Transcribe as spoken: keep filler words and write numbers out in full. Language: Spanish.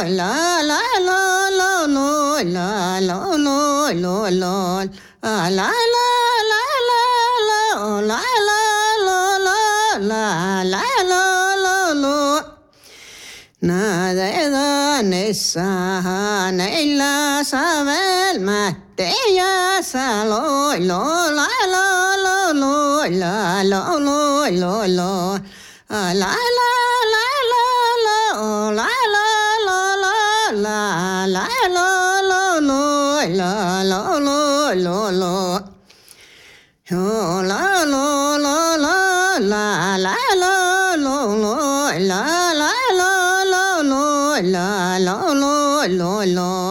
la la la la no la la no lo lo la la la la la la la la la la la la nada da nesa neila sabel mateya salo lo la la la lo la la lo lo lo la la la la la la la la la la la no la la lo lo lo oh la lo lo la la la la lo lo la la la la lo la la lo lo lo